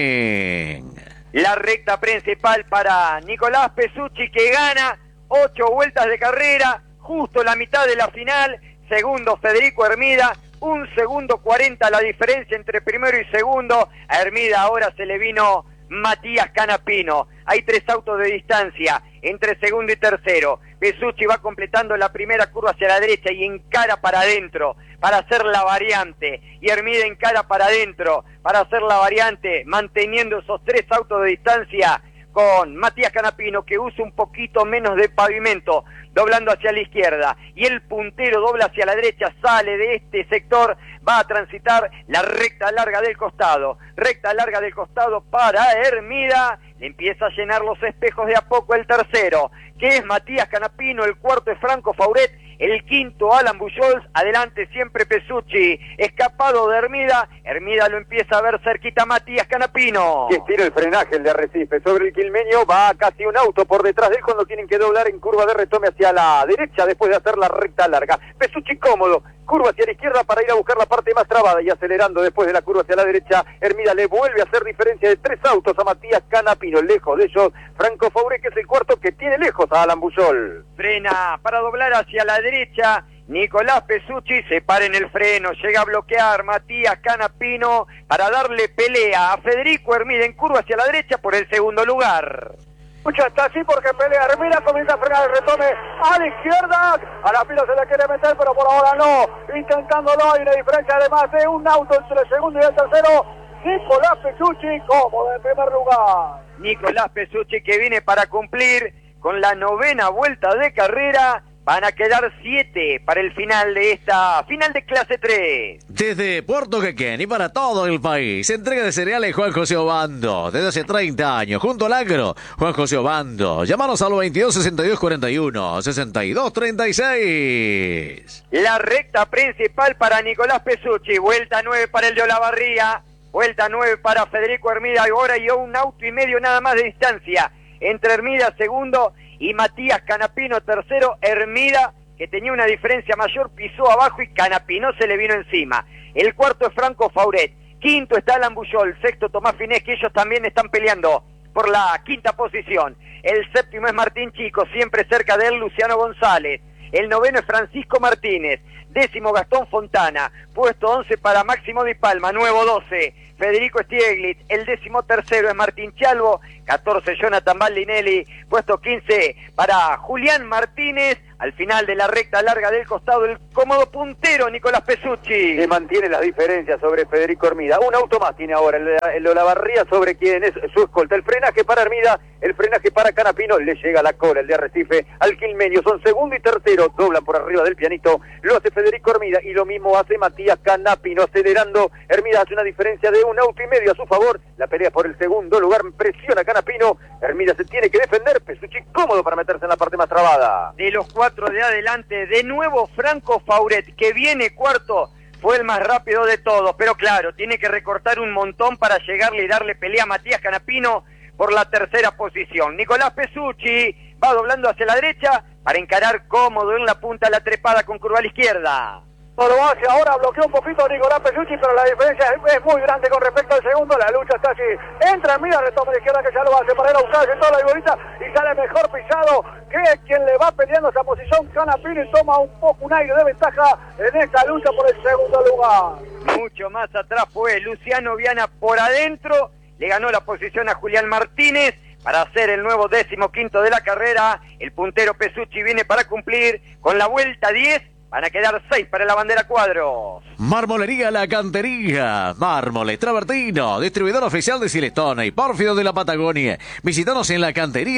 Canen. La recta principal para Nicolás Pesucci, que gana 8 vueltas de carrera, justo la mitad de la final. Segundo Federico Hermida, 1 segundo 40 la diferencia entre primero y segundo. A Hermida ahora se le vino Matías Canapino. Hay 3 autos de distancia entre segundo y tercero. Pesucci va completando la primera curva hacia la derecha y encara para adentro para hacer la variante. Y Hermida encara para adentro para hacer la variante, manteniendo esos 3 autos de distancia con Matías Canapino, que usa un poquito menos de pavimento, doblando hacia la izquierda. Y el puntero dobla hacia la derecha, sale de este sector, va a transitar la recta larga del costado. Recta larga del costado para Hermida. Le empieza a llenar los espejos de a poco el tercero, que es Matías Canapino. El cuarto es Franco Fauret. El quinto, Alan Bujols. Adelante siempre Pesucci. Escapado de Hermida. Hermida lo empieza a ver cerquita Matías Canapino. Que estira el frenaje el de Arrecife. Sobre el quilmeño va casi un auto por detrás de él cuando tienen que doblar en curva de retome hacia la derecha después de hacer la recta larga. Pesucci cómodo. Curva hacia la izquierda para ir a buscar la parte más trabada y acelerando después de la curva hacia la derecha. Hermida le vuelve a hacer diferencia de 3 autos a Matías Canapino. Lejos de ellos, Franco Fauret, que es el cuarto que tiene lejos a Alan Bujol. Frena para doblar hacia la derecha. Nicolás Pesucci se para en el freno. Llega a bloquear Matías Canapino para darle pelea a Federico Hermida en curva hacia la derecha por el segundo lugar. Mucha está así porque pelea Hermida, comienza a frenar el retome a la izquierda. A la pila se le quiere meter, pero por ahora no. Intentándolo, hay una diferencia de más de un auto entre el segundo y el tercero. Nicolás Pesucci cómodo en primer lugar. Nicolás Pesucci, que viene para cumplir con la 9ª vuelta de carrera. Van a quedar 7 para el final de esta final de clase 3. Desde Puerto Quequén y para todo el país, entrega de cereales Juan José Obando. Desde hace 30 años, junto al agro, Juan José Obando. Llámanos al 22 62 41 62 36. La recta principal para Nicolás Pesucci. Vuelta 9 para el de Olavarría. Vuelta 9 para Federico Hermida. Ahora y un auto y medio nada más de distancia entre Hermida segundo y Matías Canapino tercero. Hermida, que tenía una diferencia mayor, pisó abajo y Canapino se le vino encima. El cuarto es Franco Fauret. Quinto está Alan Bujol. Sexto Tomás Fineschi. Ellos también están peleando por la quinta posición. El séptimo es Martín Chico, siempre cerca de él Luciano González. El noveno es Francisco Martínez. Décimo Gastón Fontana. Puesto 11 para Máximo Di Palma. Nuevo 12 Federico Stieglitz. El 13º es Martín Chalvo. 14 Jonathan Baldinelli. Puesto 15 para Julián Martínez. Al final de la recta larga del costado, el cómodo puntero Nicolás Pesucci. Que mantiene las diferencias sobre Federico Hermida. Un auto más tiene ahora el Olavarría sobre quien es su escolta. El frenaje para Hermida, el frenaje para Canapino. Le llega la cola el de Arrecife al quilmeño. Son segundo y tercero. Doblan por arriba del pianito. Lo hace Federico Hermida y lo mismo hace Matías Canapino. Acelerando. Hermida hace una diferencia de un auto y medio a su favor. La pelea por el segundo lugar. Presiona Canapino. Hermida se tiene que defender. Pesucci cómodo para meterse en la parte más trabada. De los 4 de adelante, de nuevo Franco Fauret, que viene cuarto, fue el más rápido de todos, pero claro, tiene que recortar un montón para llegarle y darle pelea a Matías Canapino por la tercera posición. Nicolás Pesucci va doblando hacia la derecha para encarar cómodo en la punta de la trepada con curva a la izquierda. Lo hace ahora, bloqueó un poquito Nicolás Pesucci, pero la diferencia es muy grande con respecto al segundo. La lucha está así. Entra, mira, retoma a la izquierda que ya lo hace para ir a buscar toda la igualita y sale mejor pisado que quien le va peleando esa posición, Canapino, y toma un aire de ventaja en esta lucha por el segundo lugar. Mucho más atrás fue Luciano Viana por adentro, le ganó la posición a Julián Martínez para hacer el nuevo 15º de la carrera. El puntero Pesucci viene para cumplir con la vuelta 10. Van a quedar 6 para la bandera cuadros. Marmolería La Cantería. Mármoles Travertino, distribuidor oficial de Silestone y Pórfido de la Patagonia. Visítanos en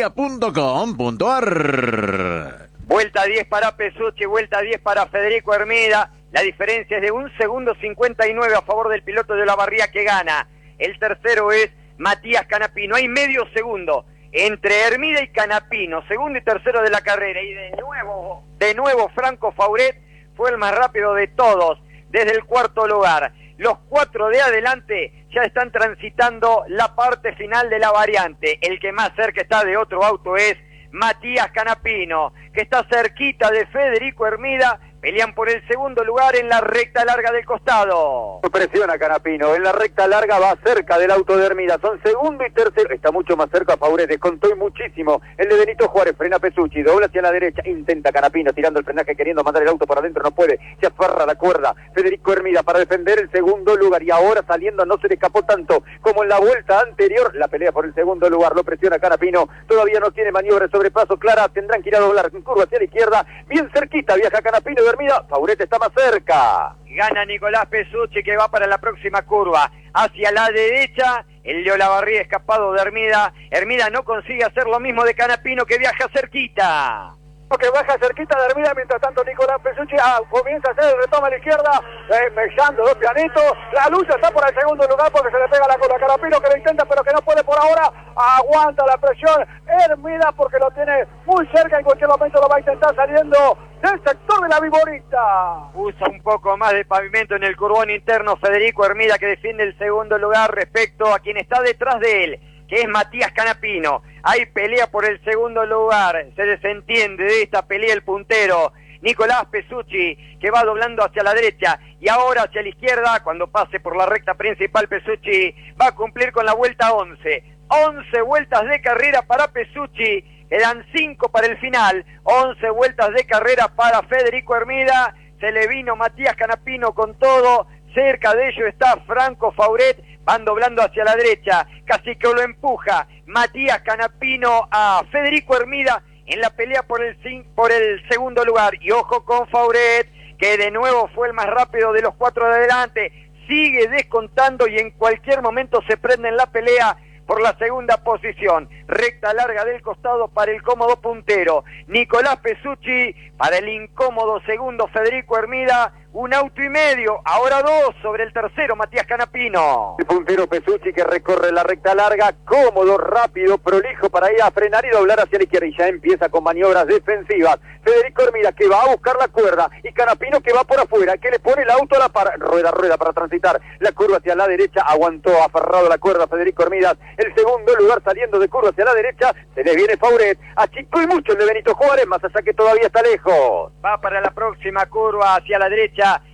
lacantería.com.ar. Vuelta 10 para Pesucci, vuelta 10 para Federico Hermida. La diferencia es de 1 segundo 59 a favor del piloto de Olavarría que gana. El tercero es Matías Canapino. Hay medio segundo entre Hermida y Canapino, segundo y tercero de la carrera, y de nuevo Franco Fauret fue el más rápido de todos, desde el cuarto lugar. Los 4 de adelante ya están transitando la parte final de la variante. El que más cerca está de otro auto es Matías Canapino, que está cerquita de Federico Hermida. Pelean por el segundo lugar en la recta larga del costado. Presiona Canapino, en la recta larga va cerca del auto de Hermida, son segundo y tercero, está mucho más cerca Fauret, descontó y muchísimo. El de Benito Juárez, frena Pesucci, dobla hacia la derecha, intenta Canapino, tirando el frenaje, queriendo mandar el auto por adentro, no puede, se aferra a la cuerda. Federico Hermida para defender el segundo lugar, y ahora saliendo no se le escapó tanto como en la vuelta anterior. La pelea por el segundo lugar, lo presiona Canapino, todavía no tiene maniobra de sobrepaso clara, tendrán que ir a doblar en curva hacia la izquierda, bien cerquita viaja Canapino de Hermida, Fauret está más cerca. Gana Nicolás Pesucci, que va para la próxima curva. Hacia la derecha, el de Olavarría escapado de Hermida. Hermida no consigue hacer lo mismo de Canapino, que viaja cerquita. Que baja cerquita de Hermida, mientras tanto Nicolás Pesucci comienza a hacer el retoma a la izquierda, mellando dos pianitos. La lucha está por el segundo lugar porque se le pega la cola a Canapino, que lo intenta pero que no puede por ahora. Aguanta la presión Hermida porque lo tiene muy cerca, en cualquier momento lo va a intentar saliendo del sector de la Viborita. Usa un poco más de pavimento en el curbón interno Federico Hermida, que defiende el segundo lugar respecto a quien está detrás de él, que es Matías Canapino. Hay pelea por el segundo lugar, se desentiende de esta pelea el puntero Nicolás Pesucci, que va doblando hacia la derecha y ahora hacia la izquierda. Cuando pase por la recta principal, Pesucci va a cumplir con la vuelta 11. 11 vueltas de carrera para Pesucci, quedan 5 para el final. 11 vueltas de carrera para Federico Hermida. Se le vino Matías Canapino con todo. Cerca de ello está Franco Fauret. Van doblando hacia la derecha, casi que lo empuja Matías Canapino a Federico Hermida en la pelea por el segundo lugar. Y ojo con Fauret, que de nuevo fue el más rápido de los 4 de adelante, sigue descontando y en cualquier momento se prende en la pelea por la segunda posición. Recta larga del costado para el cómodo puntero Nicolás Pesucci, para el incómodo segundo Federico Hermida. Un auto y medio, ahora 2 sobre el tercero Matías Canapino. El puntero Pesucci que recorre la recta larga, cómodo, rápido, prolijo para ir a frenar y doblar hacia la izquierda, y ya empieza con maniobras defensivas. Federico Hermida que va a buscar la cuerda y Canapino que va por afuera, que le pone el auto a la par, rueda para transitar la curva hacia la derecha. Aguantó aferrado a la cuerda Federico Hermida. El segundo lugar saliendo de curva hacia la derecha, se le viene Fauret, achicó y mucho el de Benito Juárez, más allá que todavía está lejos. Va para la próxima curva hacia la derecha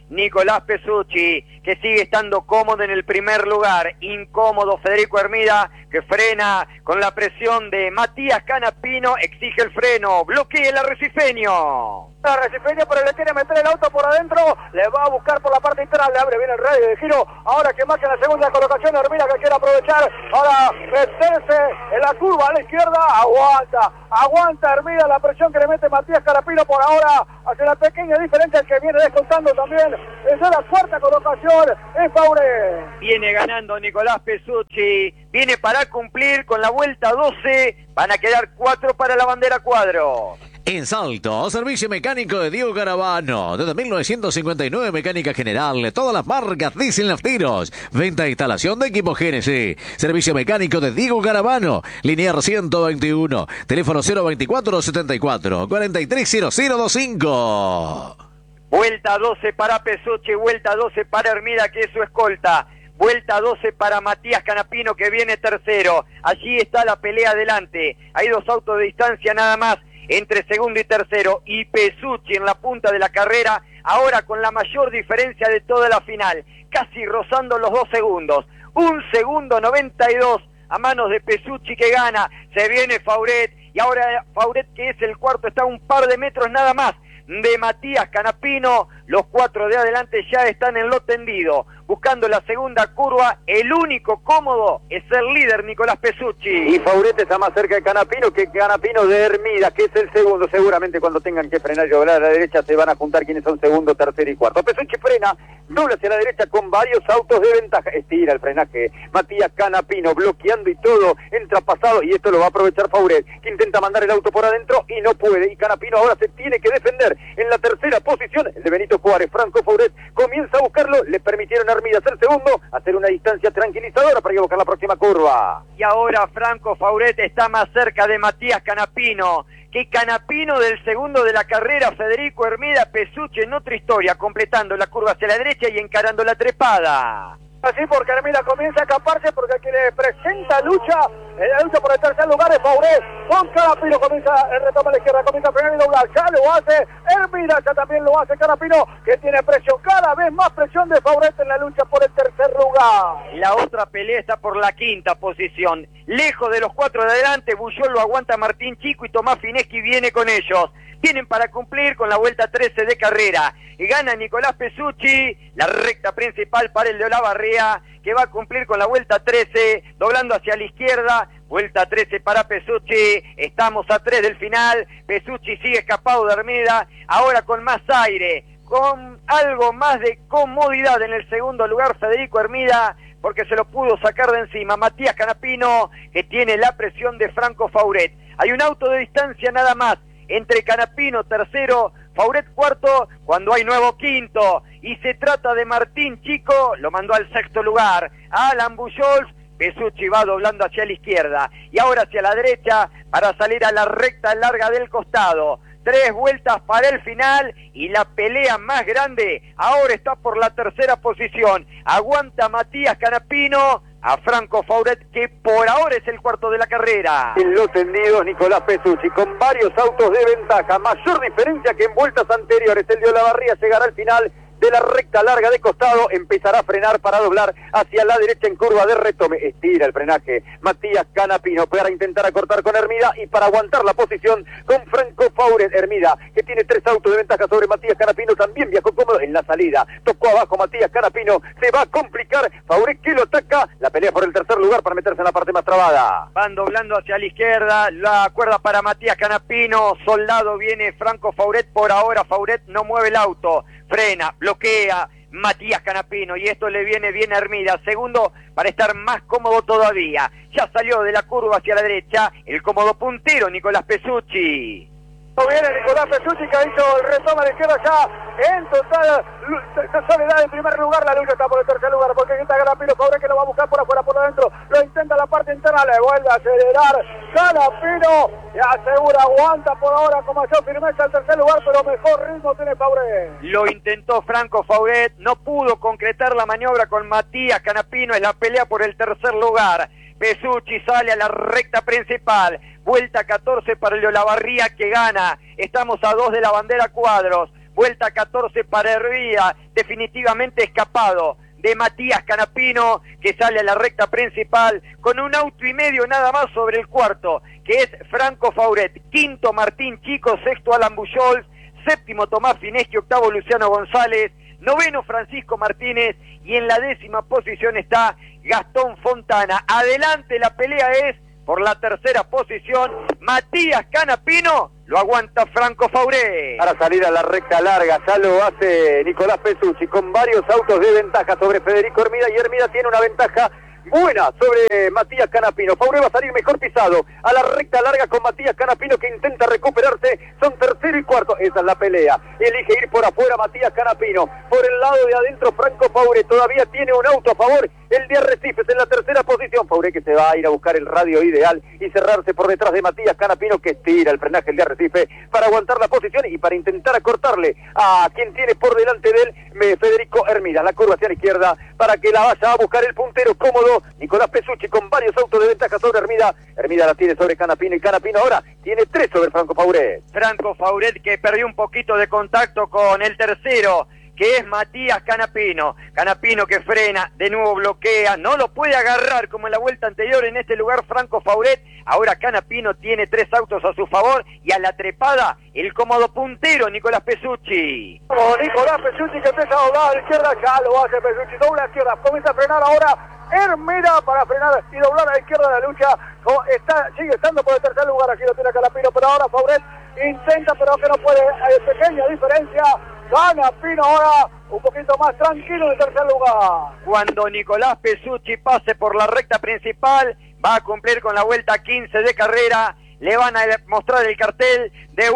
Nicolás Pesucci, que sigue estando cómodo en el primer lugar. Incómodo Federico Hermida, que frena con la presión de Matías Canapino, exige el freno, bloquea el arrecifeño. Arrecifeño, pero le quiere meter el auto por adentro, le va a buscar por la parte interna, le abre bien el radio de giro, ahora que marcha en la segunda colocación, Hermida que quiere aprovechar, ahora meterse en la curva a la izquierda, aguanta Hermida la presión que le mete Matías Canapino por ahora, hace la pequeña diferencia que viene descontando también, es la cuarta colocación, es Fauret. Viene ganando Nicolás Pesucci, viene para cumplir con la vuelta 12, van a quedar 4 para la bandera cuadro. En Salto, servicio mecánico de Diego Garavano. Desde 1959, mecánica general. Todas las marcas dicen los tiros. Venta e instalación de equipos GNC. Servicio mecánico de Diego Garavano. Linear 121. Teléfono 024-74 430025. Vuelta 12 para Pesucci, vuelta 12 para Hermida, que es su escolta. Vuelta 12 para Matías Canapino, que viene tercero. Allí está la pelea adelante. Hay 2 autos de distancia nada más entre segundo y tercero, y Pesucci en la punta de la carrera, ahora con la mayor diferencia de toda la final, casi rozando los 2 segundos, 1 segundo 92 a manos de Pesucci, que gana. Se viene Fauret, y ahora Fauret, que es el cuarto, está a un par de metros nada más de Matías Canapino. Los 4 de adelante ya están en lo tendido, buscando la segunda curva. El único cómodo es el líder, Nicolás Pesucci. Y Fauret está más cerca de Canapino que Canapino de Hermida, que es el segundo. Seguramente cuando tengan que frenar y doblar a la derecha se van a juntar quienes son segundo, tercero y cuarto. Pesucci frena, dobla hacia la derecha con varios autos de ventaja. Estira el frenaje Matías Canapino, bloqueando y todo, entra pasado, y esto lo va a aprovechar Fauret, que intenta mandar el auto por adentro y no puede. Y Canapino ahora se tiene que defender en la tercera posición. El de Benito Juárez, Franco Fauret, comienza a buscarlo. Le permitieron a Hermida ser segundo, hacer una distancia tranquilizadora para ir a buscar la próxima curva. Y ahora Franco Fauret está más cerca de Matías Canapino que Canapino del segundo de la carrera. Federico Hermida, Pesucci en otra historia, completando la curva hacia la derecha y encarando la trepada. Así porque Hermida comienza a escaparse, porque aquí le presenta lucha, la lucha por el tercer lugar es Fauret, con Canapino comienza el retoma a la izquierda, comienza a frenar y doblar, ya lo hace Hermida, ya también lo hace Canapino, que tiene presión, cada vez más presión de Fauret en la lucha por el tercer lugar. La otra pelea está por la quinta posición, lejos de los 4 de adelante. Bullol lo aguanta Martín Chico y Tomás Fineschi viene con ellos. Tienen para cumplir con la vuelta 13 de carrera. Y gana Nicolás Pesucci, la recta principal para el de Olavarría, que va a cumplir con la vuelta 13, doblando hacia la izquierda. Vuelta 13 para Pesucci, estamos a 3 del final. Pesucci sigue escapado de Hermida, ahora con más aire, con algo más de comodidad en el segundo lugar Federico Hermida, porque se lo pudo sacar de encima Matías Canapino, que tiene la presión de Franco Fauret. Hay un auto de distancia nada más entre Canapino tercero, Fauret cuarto, cuando hay nuevo quinto, y se trata de Martín Chico, lo mandó al sexto lugar, Alan Bujols. Pesucci va doblando hacia la izquierda, y ahora hacia la derecha, para salir a la recta larga del costado. 3 vueltas para el final, y la pelea más grande ahora está por la tercera posición. Aguanta Matías Canapino a Franco Fauret, que por ahora es el cuarto de la carrera. En lo tendido, Nicolás Pesucci, con varios autos de ventaja, mayor diferencia que en vueltas anteriores. El de Olavarría llegará al final de la recta larga de costado, empezará a frenar para doblar hacia la derecha en curva de retome. Estira el frenaje Matías Canapino para intentar acortar con Hermida y para aguantar la posición con Franco Fauret. Hermida, que tiene 3 autos de ventaja sobre Matías Canapino, también viajó cómodo en la salida. Tocó abajo Matías Canapino, se va a complicar. Fauret, que lo ataca, la pelea por el tercer lugar para meterse en la parte más trabada. Van doblando hacia la izquierda, la cuerda para Matías Canapino. Soldado viene Franco Fauret, por ahora Fauret no mueve el auto, frena, bloquea Matías Canapino, y esto le viene bien a Hermida, segundo para estar más cómodo todavía. Ya salió de la curva hacia la derecha el cómodo puntero Nicolás Pesucci. Viene Nicolás Pesucci, que ha hecho el retoma a la izquierda ya en total soledad en primer lugar. La lucha está por el tercer lugar, porque aquí está Canapino, Fauret, que lo va a buscar por afuera, por adentro, lo intenta la parte interna, le vuelve a acelerar Canapino y asegura, aguanta por ahora con mayor firmeza el tercer lugar, pero mejor ritmo tiene Fauret. Lo intentó Franco Fauret, no pudo concretar la maniobra con Matías Canapino en la pelea por el tercer lugar. Pesucci sale a la recta principal, vuelta 14 para el de Olavarría, que gana. Estamos a 2 de la bandera cuadros. vuelta 14 para Hermida, definitivamente escapado de Matías Canapino, que sale a la recta principal con un auto y medio nada más sobre el cuarto, que es Franco Fauret, quinto Martín Chico, sexto Alan Bujols, séptimo Tomás Fineschi, octavo Luciano González, noveno Francisco Martínez, y en la 10ª posición está Gastón Fontana. Adelante, la pelea es por la 3ª posición. Matías Canapino lo aguanta Franco Fauret. Para salir a la recta larga, ya lo hace Nicolás Pesucci con varios autos de ventaja sobre Federico Hermida, y Hermida tiene una ventaja buena sobre Matías Canapino. Fauret va a salir mejor pisado a la recta larga con Matías Canapino, que intenta recuperarse. Son tercero y cuarto, esa es la pelea. Elige ir por afuera Matías Canapino. Por el lado de adentro Franco Fauret todavía tiene un auto a favor, el de Arrecifes, en la 3ª posición. Fauret, que se va a ir a buscar el radio ideal y cerrarse por detrás de Matías Canapino, que tira el frenaje el de Arrecife para aguantar la posición y para intentar acortarle a quien tiene por delante de él, Federico Hermida. La curva hacia la izquierda para que la vaya a buscar el puntero cómodo Nicolás Pesucci, con varios autos de ventaja sobre Hermida. Hermida la tiene sobre Canapino, y Canapino ahora tiene 3 sobre Franco Fauret. Franco Fauret, que perdió un poquito de contacto con el tercero, que es Matías Canapino. Canapino que frena, de nuevo bloquea, no lo puede agarrar como en la vuelta anterior. En este lugar Franco Fauret. Ahora Canapino tiene 3 autos a su favor, y a la trepada el cómodo puntero Nicolás Pesucci. Nicolás Pesucci, que empieza a doblar a la izquierda, ya lo hace Pesucci, dobla a la izquierda, comienza a frenar ahora Hermida para frenar y doblar a la izquierda de la lucha. Sigue estando por el tercer lugar, aquí lo tiene Canapino, pero ahora Fauret intenta, pero que no puede. Hay pequeña diferencia. Canapino ahora un poquito más tranquilo en el tercer lugar. Cuando Nicolás Pesucci pase por la recta principal, va a cumplir con la vuelta 15 de carrera. Le van a mostrar el cartel de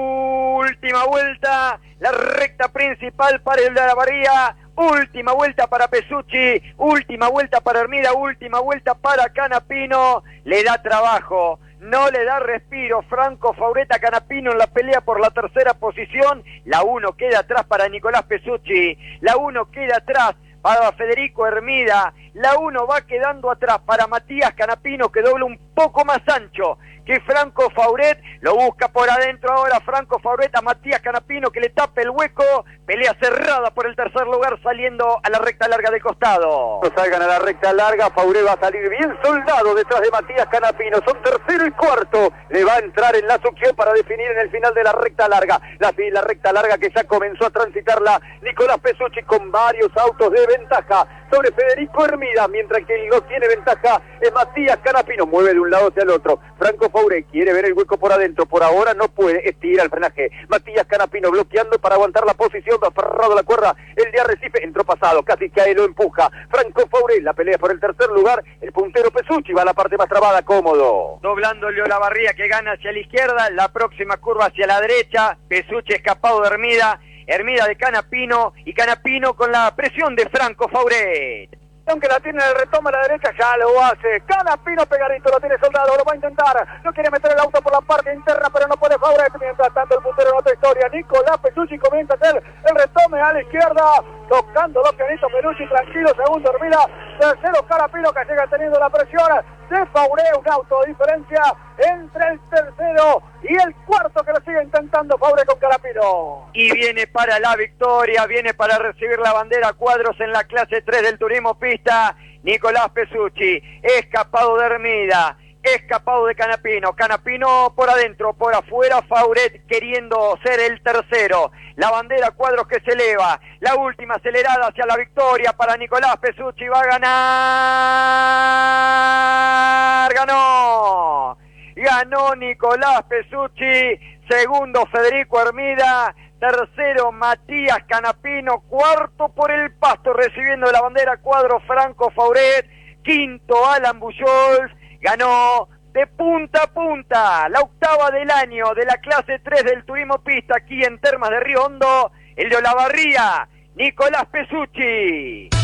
última vuelta, la recta principal para el de la Bahía. Última vuelta para Pesucci, última vuelta para Hermida, última vuelta para Canapino. Le da trabajo, no le da respiro Franco Fauret a Canapino en la pelea por la 3ª posición. La 1 queda atrás para Nicolás Pesucci, la 1 queda atrás para Federico Hermida, la 1 va quedando atrás para Matías Canapino, que dobla un poco más ancho que Franco Fauret. Lo busca por adentro ahora Franco Fauret a Matías Canapino, que le tapa el hueco. Pelea cerrada por el tercer lugar, saliendo a la recta larga del costado. No salgan a la recta larga, Fauret va a salir bien soldado detrás de Matías Canapino. Son tercero y cuarto. Le va a entrar en la succión para definir en el final de la recta larga. La recta larga que ya comenzó a transitarla Nicolás Pesucci con varios autos de ventaja sobre Federico Hermida, mientras que el no tiene ventaja es Matías Canapino. Mueve de un lado hacia el otro. Franco Fauret quiere ver el hueco por adentro, por ahora no puede, estira el frenaje. Matías Canapino bloqueando para aguantar la posición, aferrado a la cuerda, el de Arrecife entró pasado, casi que ahí lo empuja Franco Fauret. La pelea por el tercer lugar, el puntero Pesucci va a la parte más trabada, cómodo. Doblando el Olavarría, que gana hacia la izquierda, la próxima curva hacia la derecha. Pesucci escapado de Hermida, Hermida de Canapino, y Canapino con la presión de Franco Fauret. Aunque la tiene en el retoma a la derecha, ya lo hace. Canapino pegadito, lo tiene Soldado, lo va a intentar. No quiere meter el auto por la parte interna, pero no puede Fauret. Mientras tanto, el puntero en otra historia. Nicolás Pesucci comienza a hacer el retome a la izquierda, tocando los pianitos. Pesucci tranquilo, segundo Hermida, tercero Canapino, que llega teniendo la presión de Fauret. Un auto de diferencia entre el tercero y el cuarto, que lo sigue intentando Fauret con Canapino. Y viene para la victoria, viene para recibir la bandera cuadros en la clase 3 del turismo pista. Nicolás Pesucci, escapado de Hermida, escapado de Canapino. Canapino por adentro, por afuera Fauret queriendo ser el tercero. La bandera cuadros que se eleva, la última acelerada hacia la victoria para Nicolás Pesucci. Va a ganar, ganó Nicolás Pesucci, segundo Federico Hermida, tercero Matías Canapino, cuarto por el Pasto recibiendo la bandera cuadro Franco Fauret, quinto Alan Bujols. Ganó de punta a punta la octava del año de la clase 3 del turismo pista aquí en Termas de Río Hondo, el de Olavarría, Nicolás Pesucci.